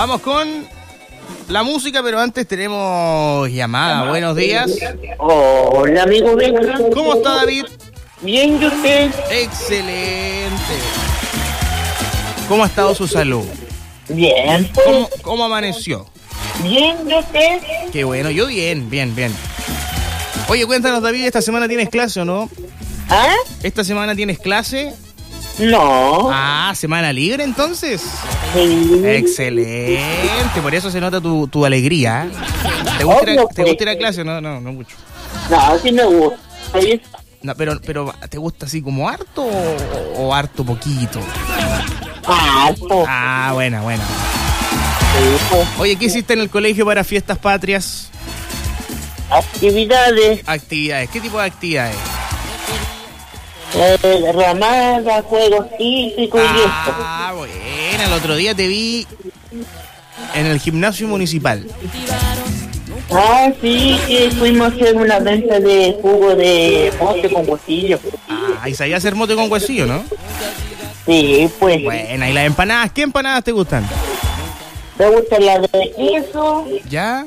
Vamos con la música, pero antes tenemos llamada. Buenos días. Hola, amigo Benja. ¿Cómo está, David? Bien, ¿y usted? Excelente. ¿Cómo ha estado su salud? Bien. ¿Cómo amaneció? Bien, ¿y usted? Qué bueno, yo bien. Oye, cuéntanos, David, ¿esta semana tienes clase o no? ¿Ah? ¿Esta semana tienes clase? No. Ah, ¿semana libre entonces? Sí. Excelente, por eso se nota tu alegría. ¿Te gusta ir a clase? No mucho. No, sí me gusta. No, pero ¿te gusta así como harto o harto poquito? Harto. Ah, buena. Sí, pues. Oye, ¿qué hiciste en el colegio para fiestas patrias? Actividades. ¿Qué tipo de actividades? Ramada, juegos típicos y esto. Ah, buena, el otro día te vi en el gimnasio municipal. Ah, sí, que fuimos a hacer una venta de jugo de mote con huesillo. Ah, y sabía hacer mote con huesillo, ¿no? Sí, pues. Buena, ¿y las empanadas? ¿Qué empanadas te gustan? Me gusta la de queso ¿Ya?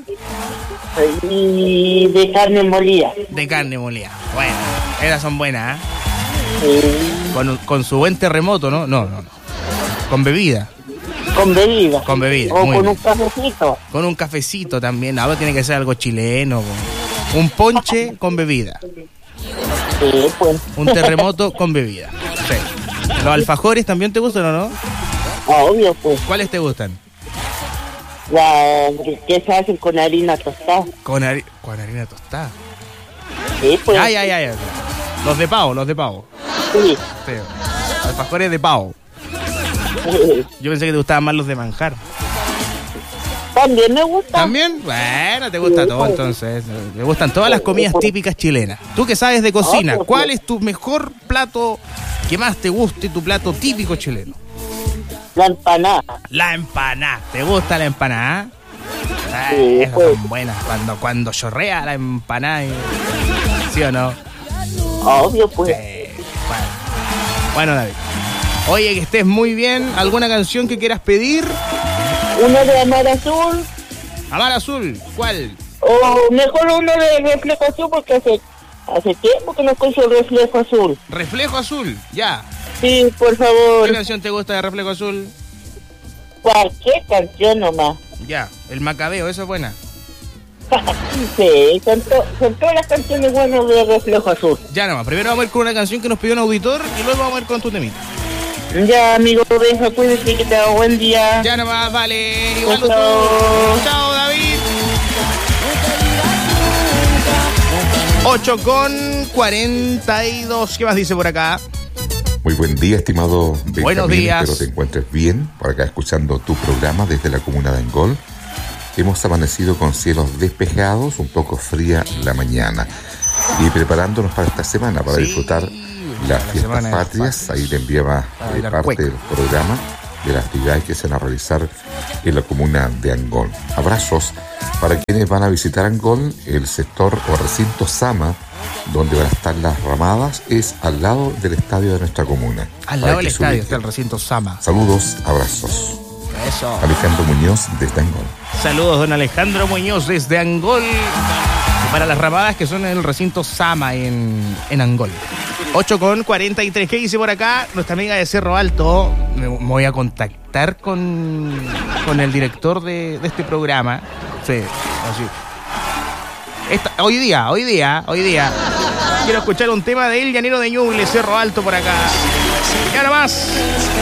y de carne molida. De carne molida. Bueno, esas son buenas, ¿eh? Sí. Con su buen terremoto, ¿no? No. Con bebida. Con bebida. Con bebida. O muy con bien. un cafecito. Con un cafecito también. Ahora tiene que ser algo chileno. Un ponche con bebida. Sí, pues. Un terremoto con bebida. Sí. ¿Los alfajores también te gustan o no? Obvio, pues. ¿Cuáles te gustan? La que se hacen con harina tostada. Con harina tostada. Sí, pues. Ya. Los de pavo. Sí. Sí. Alfajores de pavo. Yo pensé que te gustaban más los de manjar. También me gusta. ¿También? Bueno, te gusta todo entonces. Te gustan todas las comidas típicas chilenas. Tú que sabes de cocina, ¿cuál es tu mejor plato que más te guste, tu plato típico chileno? La empanada. La empanada. ¿Te gusta la empanada? Sí, Esas son buenas. Cuando chorrea la empanada. ¿Sí o no? Obvio, pues. Bueno, David. Oye, que estés muy bien. ¿Alguna canción que quieras pedir? Uno de Amar Azul. Amar Azul, ¿cuál? O mejor uno de Reflejo Azul porque hace tiempo que no escucho Reflejo Azul. Reflejo Azul, ya. Sí, por favor. ¿Qué canción te gusta de Reflejo Azul? Cualquier canción nomás. Ya, El Macabeo, esa es buena. Sí, son todas las canciones buenas de Reflejo Azul. Ya nomás, primero vamos a ir con una canción que nos pidió un auditor y luego vamos a ir con tu temita. Ya, amigo, deja, cuídate, que te haga buen día. Ya nomás, vale, igual tú. Chao. Chao, David. 8:42, ¿qué más dice por acá? Muy buen día, estimado Benjamín. Buenos días. Espero te encuentres bien por acá escuchando tu programa desde la comuna de Angol. Hemos amanecido con cielos despejados, un poco fría la mañana y preparándonos para esta semana para disfrutar las fiestas patrias. Ahí te enviaba parte del programa de las actividades que se van a realizar en la comuna de Angol. Abrazos para quienes van a visitar Angol. El sector o recinto Sama, donde van a estar las ramadas, es al lado del estadio de nuestra comuna. Al lado del estadio está el recinto Sama. Saludos, abrazos. Eso. Alejandro Muñoz desde Angol. Saludos, don Alejandro Muñoz desde Angol. Y para las ramadas que son en el recinto Sama en Angol. 8:43. ¿Qué dice por acá? Nuestra amiga de Cerro Alto. Me voy a contactar con el director de este programa. Sí, así. Hoy día. Quiero escuchar un tema de El Llanero de Ñuble, Cerro Alto por acá. Y ahora más.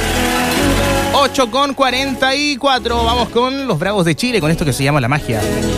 8:44. Vamos con los Bravos de Chile, con esto que se llama La Magia.